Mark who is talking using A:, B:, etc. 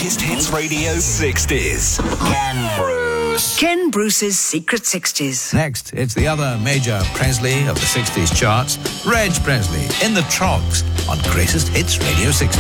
A: Greatest Hits Radio 60s. Ken Bruce.
B: Ken Bruce's Secret 60s.
C: Next, it's the other major Presley of the 60s charts, Reg Presley, in the Trogs on Greatest Hits Radio 60s.